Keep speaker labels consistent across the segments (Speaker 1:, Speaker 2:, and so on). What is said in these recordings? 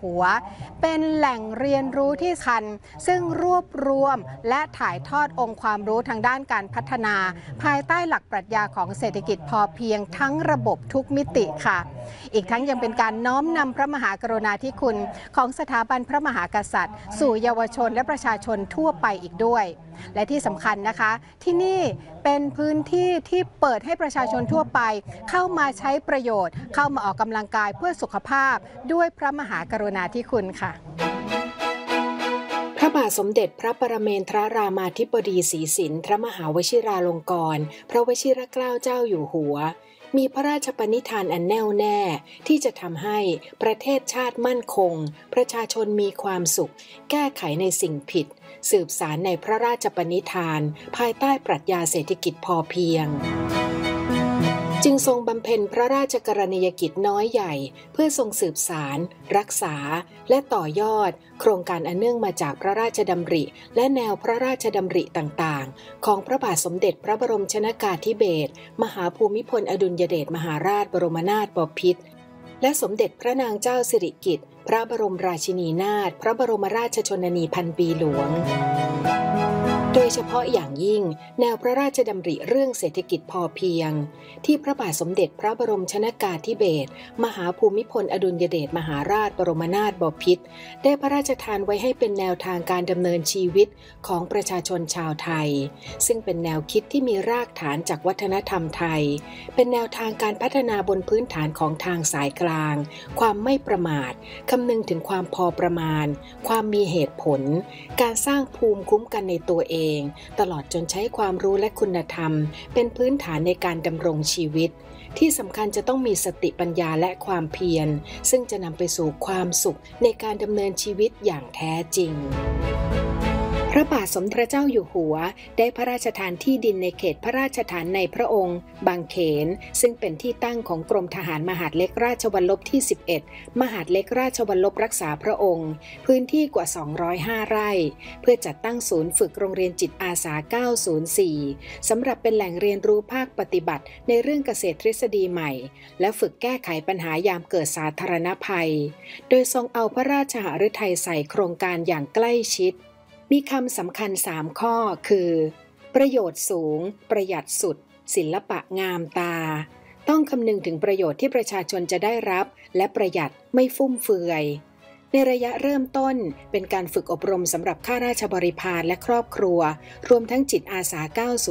Speaker 1: หัวเป็นแหล่งเรียนรู้ที่คันซึ่งรวบรวมและถ่ายทอดองค์ความรู้ทางด้านการพัฒนาภายใต้หลักปรัชญาของเศรษฐกิจพอเพียงทั้งระบบทุกมิติค่ะอีกทั้งยังเป็นการน้อมนำพระมหากรุณาธิคุณของสถาบันพระมหากษัตริย์สู่เยาวชนและประชาชนทั่วไปอีกด้วยและที่สำคัญนะคะที่นี่เป็นพื้นที่ที่เปิดให้ประชาชนทั่วไปเข้ามาใช้ประโยชน์เข้ามาออกกำลังกายเพื่อสุขภาพด้วยพระมหากรุณาธิคุณค่ะ
Speaker 2: พระบาทสมเด็จพระปรเมนทรรามาธิบดีศรีสินทรมหาวชิราลงกรณ์พระวชิรเกล้าเจ้าอยู่หัวมีพระราชปณิธานอันแน่วแน่ที่จะทำให้ประเทศชาติมั่นคงประชาชนมีความสุขแก้ไขในสิ่งผิดสืบสานในพระราชปณิธานภายใต้ปรัชญาเศรษฐกิจพอเพียงจึงทรงบำเพ็ญพระราชกรณียกิจน้อยใหญ่เพื่อทรงสืบสารรักษาและต่อยอดโครงการอันเนื่องมาจากพระราชดำริและแนวพระราชดำริต่างๆของพระบาทสมเด็จพระบรมชนกาธิเบศรมหาภูมิพลอดุลยเดชมหาราชบรมนาถบพิตรและสมเด็จพระนางเจ้าสิริกิติ์พระบรมราชินีนาถพระบรมราชชนนีพันปีหลวงโดยเฉพาะอย่างยิ่งแนวพระราชดำริเรื่องเศรษฐกิจพอเพียงที่พระบาทสมเด็จพระบรมชนกาธิเบศรมหาภูมิพลอดุลยเดชมหาราชบรมนาถบพิตรได้พระราชทานไว้ให้เป็นแนวทางการดำเนินชีวิตของประชาชนชาวไทยซึ่งเป็นแนวคิดที่มีรากฐานจากวัฒนธรรมไทยเป็นแนวทางการพัฒนาบนพื้นฐานของทางสายกลางความไม่ประมาทคำนึงถึงความพอประมาณความมีเหตุผลการสร้างภูมิคุ้มกันในตัวเองตลอดจนใช้ความรู้และคุณธรรมเป็นพื้นฐานในการดำรงชีวิตที่สำคัญจะต้องมีสติปัญญาและความเพียรซึ่งจะนำไปสู่ความสุขในการดำเนินชีวิตอย่างแท้จริงพระบาทสมเด็จพระเจ้าอยู่หัวได้พระราชทานที่ดินในเขตพระราชฐานในพระองค์บางเขนซึ่งเป็นที่ตั้งของกรมทหารมหาดเล็กราชวัลลบที่11มหาดเล็กราชวัลลบรักษาพระองค์พื้นที่กว่า205ไร่เพื่อจัดตั้งศูนย์ฝึกโรงเรียนจิตอาสา904สำหรับเป็นแหล่งเรียนรู้ภาคปฏิบัติในเรื่องเกษตรทฤษฎีใหม่และฝึกแก้ไขปัญหายามเกิดสาธารณภัยโดยทรงเอาพระราชหฤทัยใส่โครงการอย่างใกล้ชิดมีคำสำคัญ3ข้อคือประโยชน์สูงประหยัดสุดศิลปะงามตาต้องคำนึงถึงประโยชน์ที่ประชาชนจะได้รับและประหยัดไม่ฟุ่มเฟือยในระยะเริ่มต้นเป็นการฝึกอบรมสำหรับข้าราชบริพารและครอบครัวรวมทั้งจิตอาสา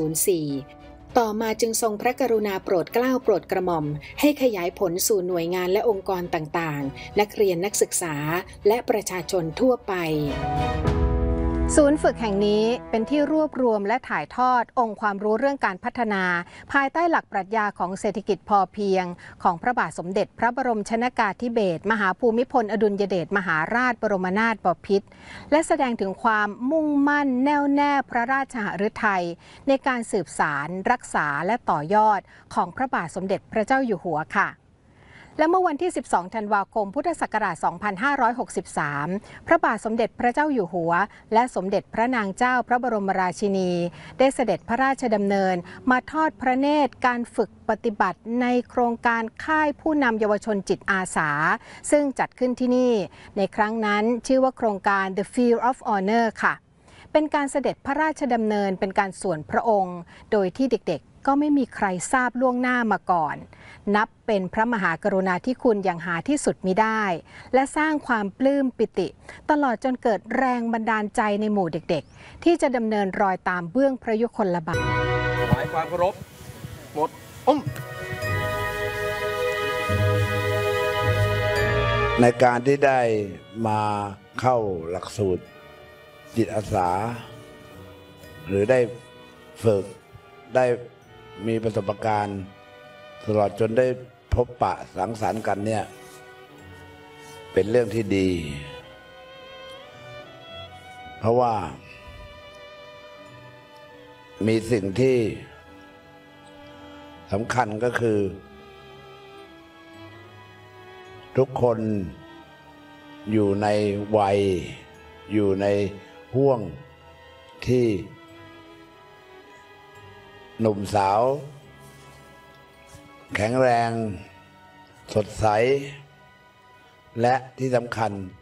Speaker 2: 904ต่อมาจึงทรงพระกรุณาโปรดเกล้าโปรดกระหม่อมให้ขยายผลสู่หน่วยงานและองค์กรต่างๆนักเรียนนักศึกษาและประชาชนทั่วไป
Speaker 1: ศูนย์ฝึกแห่งนี้เป็นที่รวบรวมและถ่ายทอดองค์ความรู้เรื่องการพัฒนาภายใต้หลักปรัชญาของเศรษฐกิจพอเพียงของพระบาทสมเด็จพระบรมชนกาธิเบศรมหาภูมิพลอดุลยเดชมหาราชบรมนาถบพิตรและแสดงถึงความมุ่งมั่นแน่วแน่พระราชหฤทัยในการสืบสารรักษาและต่อยอดของพระบาทสมเด็จพระเจ้าอยู่หัวค่ะและเมื่อวันที่ 12 ธันวาคม พุทธศักราช 2563 พระบาทสมเด็จพระเจ้าอยู่หัวและสมเด็จพระนางเจ้าพระบรมราชินีได้เสด็จพระราชดำเนินมาทอดพระเนตรการฝึกปฏิบัติในโครงการค่ายผู้นำเยาวชนจิตอาสาซึ่งจัดขึ้นที่นี่ในครั้งนั้นชื่อว่าโครงการ The Field of Honor ค่ะเป็นการเสด็จพระราชดำเนินเป็นการส่วนพระองค์โดยที่เด็กๆก็ไม่มีใครทราบล่วงหน้ามาก่อนนับเป็นพระมหากรุณาธิคุณอย่างหาที่สุดมิได้และสร้างความปลื้มปิติตลอดจนเกิดแรงบันดาลใจในหมู่เด็กๆที่จะดำเนินรอยตามเบื้องพระยุคลบาท
Speaker 3: ถวายความเคารพหมด
Speaker 4: ในการที่ได้มาเข้าหลักสูตรจิตอาสาหรือได้ฝึกได้มีประสบการณ์ตลอดจนได้พบปะสังสรรค์กันเนี่ยเป็นเรื่องที่ดีเพราะว่ามีสิ่งที่สำคัญก็คือทุกคนอยู่ในวัยอยู่ในห่วงที่หนุ่มสาวแข็งแรงสดใสและที่สำคัญ